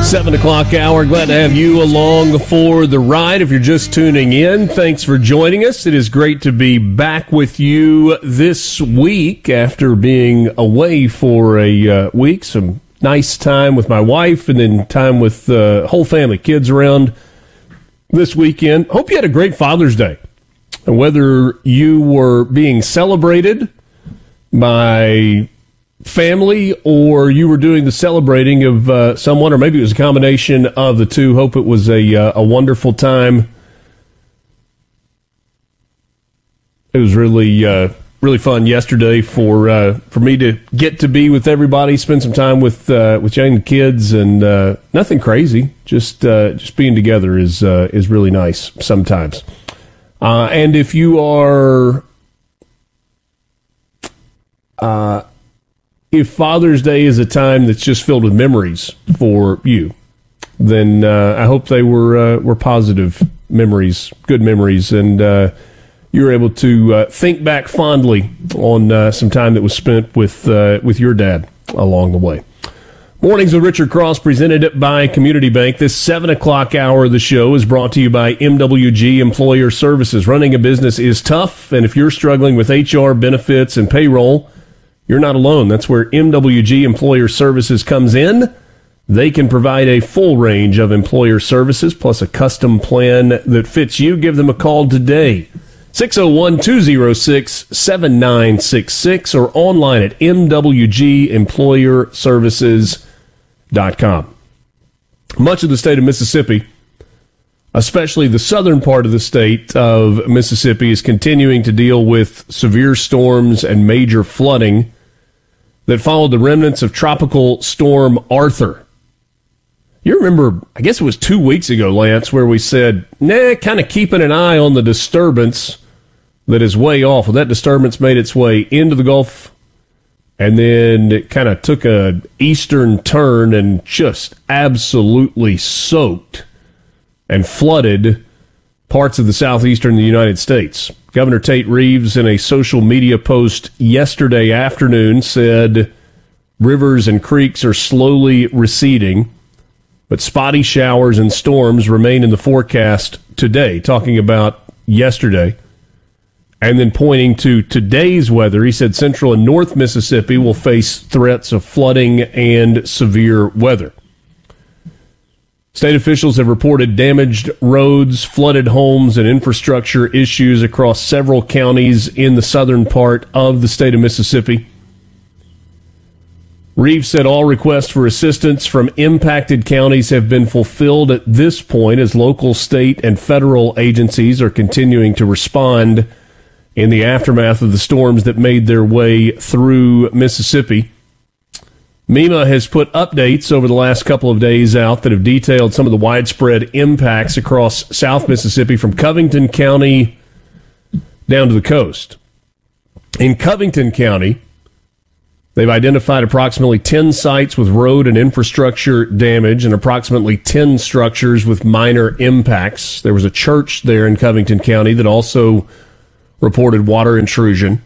7 o'clock hour. Glad to have you along for the ride. If you're just tuning in, thanks for joining us. It is great to be back with you this week after being away for a week. Some nice time with my wife and then time with the whole family, kids around this weekend. Hope you had a great Father's Day. And whether you were being celebrated by family or you were doing the celebrating of someone, or maybe it was a combination of the two. Hope it was a wonderful time. It was really fun yesterday for me to get to be with everybody, spend some time with young kids, and nothing crazy. Just being together is really nice sometimes. And if you are if Father's Day is a time that's just filled with memories for you, then I hope they were positive memories, good memories, and you were able to think back fondly on some time that was spent with your dad along the way. Mornings with Richard Cross, presented by Community Bank. This 7 o'clock hour of the show is brought to you by MWG Employer Services. Running a business is tough, and if you're struggling with HR, benefits, and payroll, you're not alone. That's where MWG Employer Services comes in. They can provide a full range of employer services, plus a custom plan that fits you. Give them a call today. 601-206-7966 or online at mwgemployerservices.com. Much of the state of Mississippi, especially the southern part of the state of Mississippi, is continuing to deal with severe storms and major flooding that followed the remnants of Tropical Storm Arthur. You remember, I guess it was 2 weeks ago, Lance, where we said, kind of keeping an eye on the disturbance that is way off. Well, that disturbance made its way into the Gulf, and then it kind of took an eastern turn and just absolutely soaked and flooded parts of the southeastern United States. Governor Tate Reeves, in a social media post yesterday afternoon, said rivers and creeks are slowly receding, but spotty showers and storms remain in the forecast today, talking about yesterday. And then pointing to today's weather, he said Central and North Mississippi will face threats of flooding and severe weather. State officials have reported damaged roads, flooded homes, and infrastructure issues across several counties in the southern part of the state of Mississippi. Reeves said all requests for assistance from impacted counties have been fulfilled at this point as local, state, and federal agencies are continuing to respond in the aftermath of the storms that made their way through Mississippi. MEMA has put updates over the last couple of days out that have detailed some of the widespread impacts across South Mississippi from Covington County down to the coast. In Covington County, they've identified approximately 10 sites with road and infrastructure damage and approximately 10 structures with minor impacts. There was a church there in Covington County that also reported water intrusion.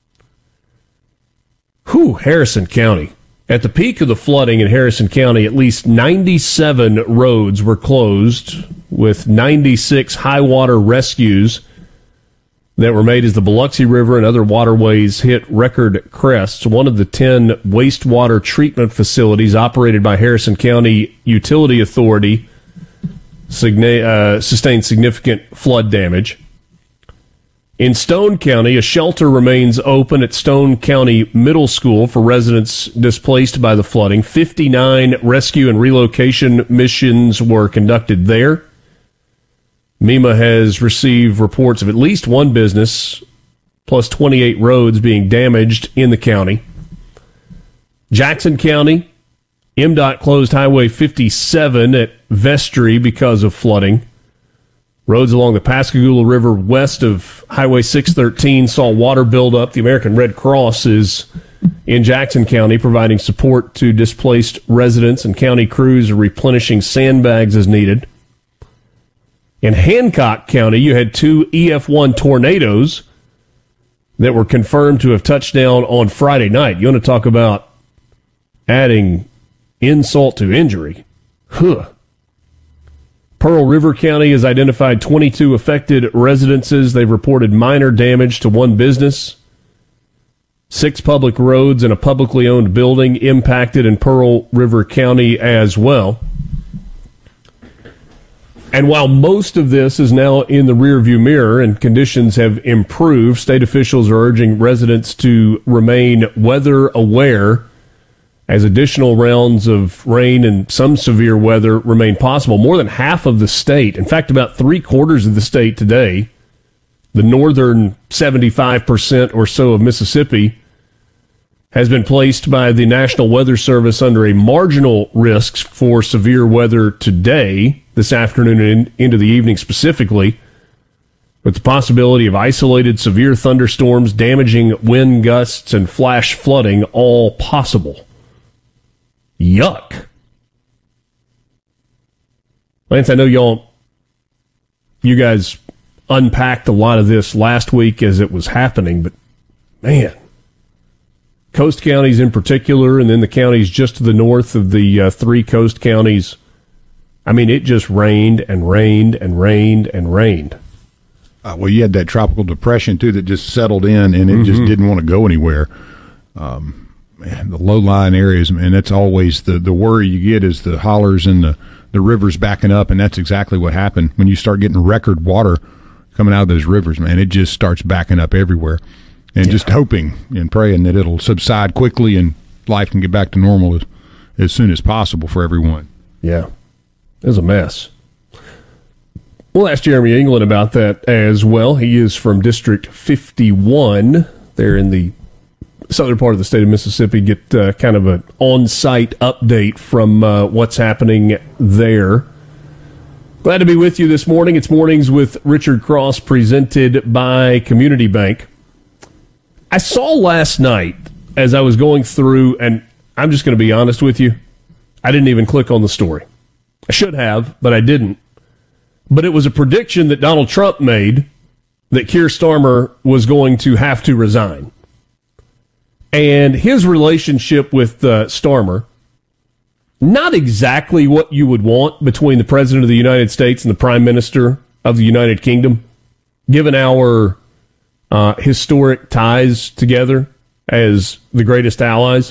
Harrison County. At the peak of the flooding in Harrison County, at least 97 roads were closed, with 96 high water rescues that were made as the Biloxi River and other waterways hit record crests. One of the 10 wastewater treatment facilities operated by Harrison County Utility Authority sustained significant flood damage. In Stone County, a shelter remains open at Stone County Middle School for residents displaced by the flooding. 59 rescue and relocation missions were conducted there. MEMA has received reports of at least one business, plus 28 roads being damaged in the county. Jackson County, MDOT closed Highway 57 at Vestry because of flooding. Roads along the Pascagoula River west of Highway 613 saw water build up. The American Red Cross is in Jackson County providing support to displaced residents, and county crews are replenishing sandbags as needed. In Hancock County, you had 2 EF1 tornadoes that were confirmed to have touched down on Friday night. You want to talk about adding insult to injury? Pearl River County has identified 22 affected residences. They've reported minor damage to one business. 6 public roads and a publicly owned building impacted in Pearl River County as well. And while most of this is now in the rearview mirror and conditions have improved, state officials are urging residents to remain weather aware as additional rounds of rain and some severe weather remain possible. More than half of the state, in fact, about 3/4 of the state today, the northern 75% or so of Mississippi, has been placed by the National Weather Service under a marginal risk for severe weather today, this afternoon and into the evening specifically, with the possibility of isolated severe thunderstorms, damaging wind gusts, and flash flooding all possible. Yuck. Lance, I know you guys unpacked a lot of this last week as it was happening, but man, coast counties in particular, and then the counties just to the north of the 3 coast counties, I mean, it just rained and rained and rained and rained. Well, you had that tropical depression, too, that just settled in, and it just didn't want to go anywhere. Man, the low-lying areas, man, that's always the worry you get is the hollers and the rivers backing up, and that's exactly what happened. When you start getting record water coming out of those rivers, man, it just starts backing up everywhere. And just hoping and praying that it'll subside quickly and life can get back to normal as soon as possible for everyone. Yeah, it was a mess. We'll ask Jeremy England about that as well. He is from District 51 there in the southern part of the state of Mississippi. Get kind of an on-site update from what's happening there. Glad to be with you this morning. It's Mornings with Richard Cross, presented by Community Bank. I saw last night as I was going through, and I'm just going to be honest with you, I didn't even click on the story. I should have, but I didn't. But it was a prediction that Donald Trump made that Keir Starmer was going to have to resign. And his relationship with Starmer, not exactly what you would want between the President of the United States and the Prime Minister of the United Kingdom, given our historic ties together as the greatest allies.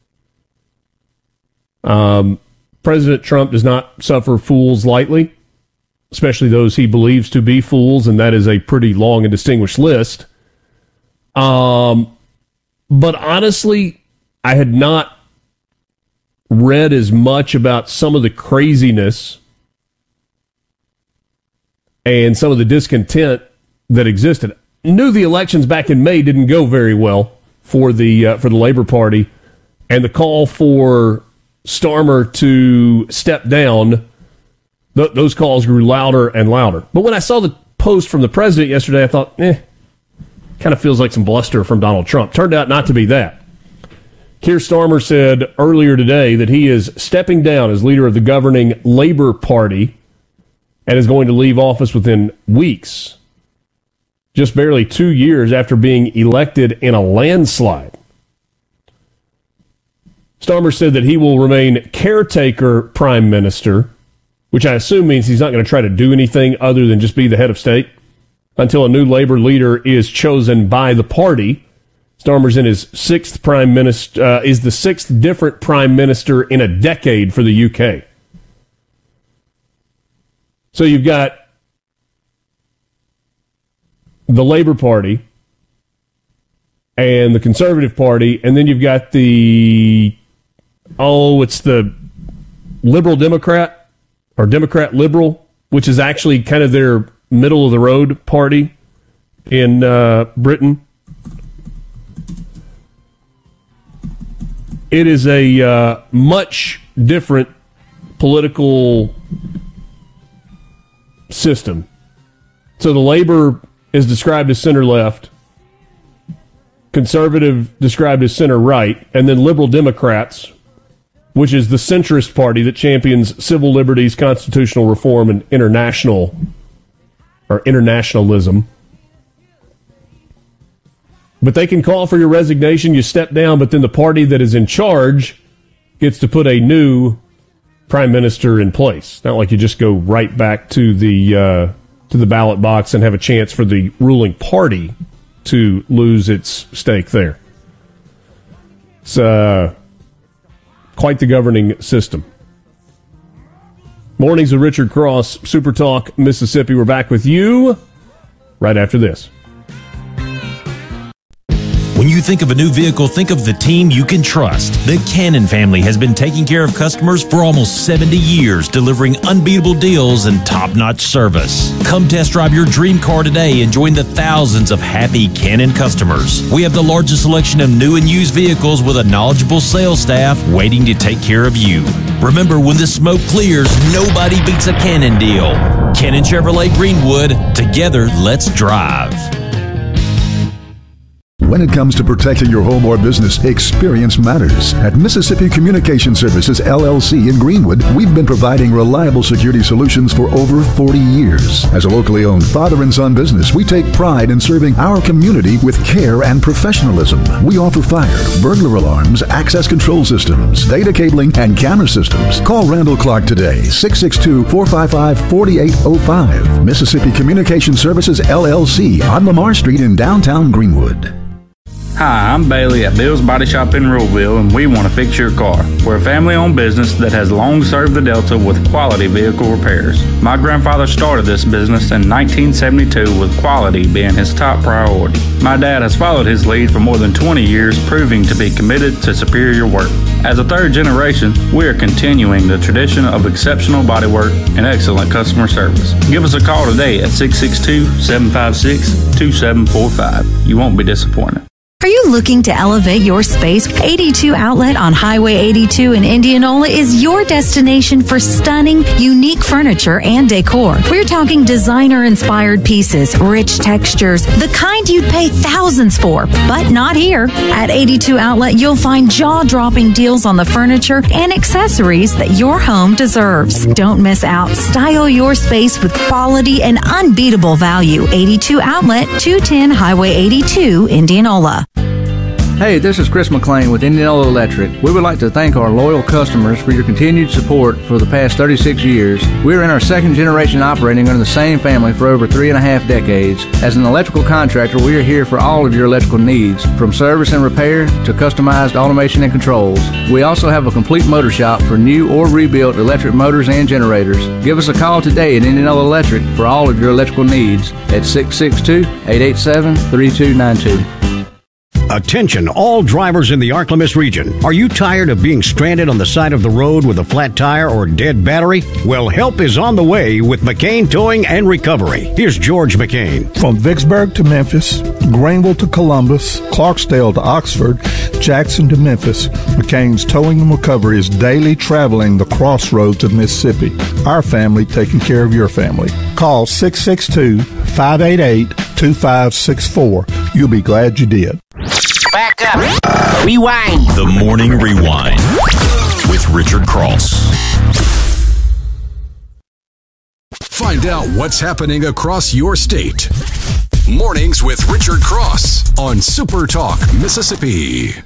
President Trump does not suffer fools lightly, especially those he believes to be fools, and that is a pretty long and distinguished list. But honestly, I had not read as much about some of the craziness and some of the discontent that existed. Knew the elections back in May didn't go very well for the Labor Party, and the call for Starmer to step down, those calls grew louder and louder. But when I saw the post from the president yesterday, I thought, kind of feels like some bluster from Donald Trump. Turned out not to be that. Keir Starmer said earlier today that he is stepping down as leader of the governing Labor Party and is going to leave office within weeks, just barely 2 years after being elected in a landslide. Starmer said that he will remain caretaker prime minister, which I assume means he's not going to try to do anything other than just be the head of state until a new labor leader is chosen by the party. Starmer's in his 6th prime minister, is the 6th different prime minister in a decade for the UK. So you've got the Labor Party and the Conservative Party, and then you've got it's the Liberal Democrat, or Democrat Liberal, which is actually kind of their middle-of-the-road party in Britain. It is a much different political system. So the Labor is described as center-left, Conservative described as center-right, and then Liberal Democrats, which is the centrist party that champions civil liberties, constitutional reform, and internationalism. But they can call for your resignation, you step down, but then the party that is in charge gets to put a new prime minister in place. Not like you just go right back to the ballot box and have a chance for the ruling party to lose its stake there. It's quite the governing system. Mornings with Richard Cross, Super Talk Mississippi. We're back with you right after this. When you think of a new vehicle, think of the team you can trust. The Cannon family has been taking care of customers for almost 70 years, delivering unbeatable deals and top-notch service. Come test drive your dream car today and join the thousands of happy Cannon customers. We have the largest selection of new and used vehicles with a knowledgeable sales staff waiting to take care of you. Remember, when the smoke clears, nobody beats a Cannon deal. Cannon Chevrolet Greenwood. Together, let's drive. When it comes to protecting your home or business, experience matters. At Mississippi Communication Services, LLC in Greenwood, we've been providing reliable security solutions for over 40 years. As a locally owned father and son business, we take pride in serving our community with care and professionalism. We offer fire, burglar alarms, access control systems, data cabling, and camera systems. Call Randall Clark today, 662-455-4805. Mississippi Communication Services, LLC on Lamar Street in downtown Greenwood. Hi, I'm Bailey at Bill's Body Shop in Ruleville, and we want to fix your car. We're a family-owned business that has long served the Delta with quality vehicle repairs. My grandfather started this business in 1972 with quality being his top priority. My dad has followed his lead for more than 20 years, proving to be committed to superior work. As a third generation, we are continuing the tradition of exceptional bodywork and excellent customer service. Give us a call today at 662-756-2745. You won't be disappointed. Are you looking to elevate your space? 82 Outlet on Highway 82 in Indianola is your destination for stunning, unique furniture and decor. We're talking designer-inspired pieces, rich textures, the kind you'd pay thousands for, but not here. At 82 Outlet, you'll find jaw-dropping deals on the furniture and accessories that your home deserves. Don't miss out. Style your space with quality and unbeatable value. 82 Outlet, 210 Highway 82, Indianola. Hey, this is Chris McLean with Indianola Electric. We would like to thank our loyal customers for your continued support for the past 36 years. We're in our second generation operating under the same family for over 3.5 decades. As an electrical contractor, we are here for all of your electrical needs, from service and repair to customized automation and controls. We also have a complete motor shop for new or rebuilt electric motors and generators. Give us a call today at Indianola Electric for all of your electrical needs at 662-887-3292. Attention, all drivers in the Arklamis region. Are you tired of being stranded on the side of the road with a flat tire or dead battery? Well, help is on the way with McCain Towing and Recovery. Here's George McCain. From Vicksburg to Memphis, Greenville to Columbus, Clarksdale to Oxford, Jackson to Memphis, McCain's Towing and Recovery is daily traveling the crossroads of Mississippi. Our family taking care of your family. Call 662-588-2564. You'll be glad you did. Back up. Rewind. The Morning Rewind with Richard Cross. Find out what's happening across your state. Mornings with Richard Cross on Super Talk Mississippi.